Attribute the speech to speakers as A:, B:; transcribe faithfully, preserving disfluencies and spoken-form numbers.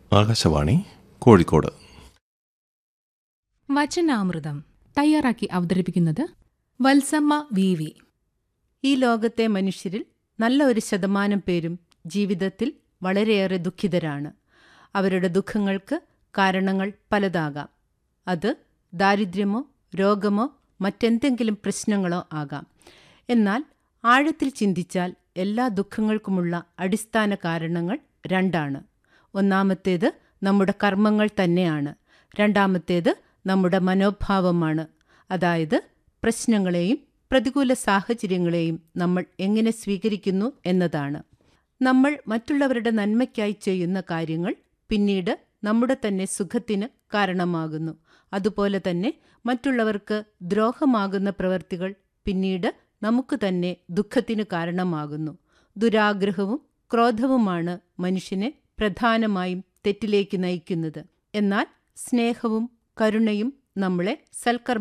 A: ആകാശവാണി കോഴിക്കോട്.
B: വചനാമൃതം തയ്യാറാക്കി അവതരിപ്പിക്കുന്നത് Valsamma V V.
C: ഈ ലോകത്തെ മനുഷ്യരിൽ നല്ല ഒരു ശതമാനം പേരും ജീവിതത്തിൽ വളരെയേറെ ദുഃഖിതരാണ്. അവരുടെ ദുഃഖങ്ങൾക്ക് കാരണങ്ങൾ പലതാകാം. അത് ദാരിദ്ര്യമോ രോഗമോ മറ്റെന്തെങ്കിലും പ്രശ്നങ്ങളോ ആകാം. എന്നാൽ ആഴത്തിൽ ചിന്തിച്ചാൽ എല്ലാ ദുഃഖങ്ങൾക്കുമുള്ള അടിസ്ഥാന കാരണങ്ങൾ രണ്ടാണ്. ഒന്നാമത്തേത് നമ്മുടെ കർമ്മങ്ങൾ തന്നെയാണ്. രണ്ടാമത്തേത് നമ്മുടെ മനോഭാവമാണ്. അതായത് പ്രശ്നങ്ങളെയും പ്രതികൂല സാഹചര്യങ്ങളെയും നമ്മൾ എങ്ങനെ സ്വീകരിക്കുന്നു എന്നതാണ്. നമ്മൾ മറ്റുള്ളവരുടെ നന്മയ്ക്കായി ചെയ്യുന്ന കാര്യങ്ങൾ പിന്നീട് നമ്മുടെ തന്നെ സുഖത്തിന് കാരണമാകുന്നു. അതുപോലെ തന്നെ മറ്റുള്ളവർക്ക് ദ്രോഹമാകുന്ന പ്രവൃത്തികൾ പിന്നീട് നമുക്ക് തന്നെ ദുഃഖത്തിന് കാരണമാകുന്നു. ദുരാഗ്രഹവും ക്രോധവുമാണ് മനുഷ്യനെ പ്രധാനമായും തെറ്റിലേക്ക് നയിക്കുന്നത്. എന്നാൽ സ്നേഹവും കരുണയും നമ്മളെ സൽക്കർമ്മ